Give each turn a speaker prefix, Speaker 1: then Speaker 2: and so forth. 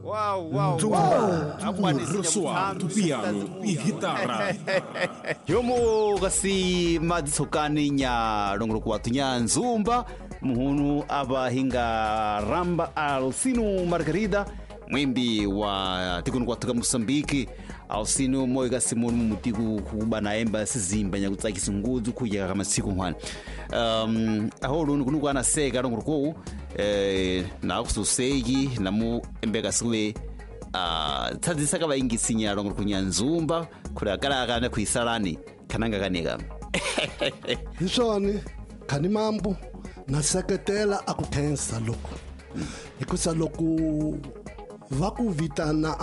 Speaker 1: Wow.
Speaker 2: Roswa, piano, e guitarra.
Speaker 1: Yomo kasi madisokani nya rongro kwatu nya nzumba muhunu abahinga Ramba Alcino Margarida mwimbi wa tikunu kwatu Mosambiki Alcino moiga simonu mutiku kubana emba sizimba nya kutsakisa nguzu kuya kama siku hwana aho rungu kunuko ana sega rongro ko na kususegi namu embega siwe tadzisaka vaingisinya rongro kunyanzumba kuragara na kuisalani kananga kanega
Speaker 3: hiswani khani mambo na seketela akukhensa loko hikusa loko va ku vitana